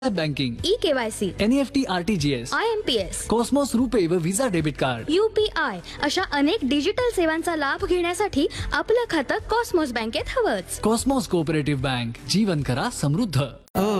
Banking, ई-KYC, NEFT, RTGS, IMPS, Cosmos रुपे व विजा debit card, UPI अशा अनेक डिजिटल सेवांचा लाभ घेण्यासाठी आपलं खातं कॉस्मॉस बँकेत हवंच. कॉस्मॉस कोऑपरेटिव्ह बँक, जीवन करा समृद्ध.